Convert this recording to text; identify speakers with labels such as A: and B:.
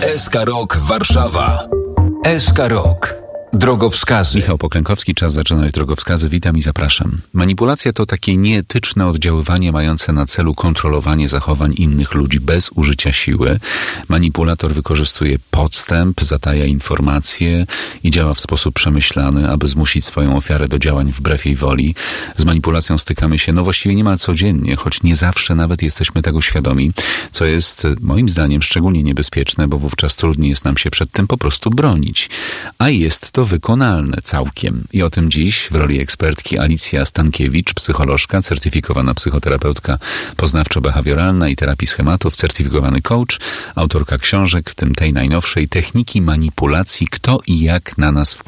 A: SK Rok Warszawa. SK Rok. Drogowskazy.
B: Michał Poklękowski, czas zaczynać drogowskazy. Witam i zapraszam. Manipulacja to takie nieetyczne oddziaływanie mające na celu kontrolowanie zachowań innych ludzi bez użycia siły. Manipulator wykorzystuje podstęp, zataja informacje i działa w sposób przemyślany, aby zmusić swoją ofiarę do działań wbrew jej woli. Z manipulacją stykamy się właściwie niemal codziennie, choć nie zawsze nawet jesteśmy tego świadomi, co jest moim zdaniem szczególnie niebezpieczne, bo wówczas trudniej jest nam się przed tym po prostu bronić. A jest to wykonalne całkiem. I o tym dziś w roli ekspertki Alicja Stankiewicz, psycholożka, certyfikowana psychoterapeutka poznawczo-behawioralna i terapii schematów, certyfikowany coach, autorka książek, w tym tej najnowszej Techniki manipulacji, kto i jak na nas wpływa.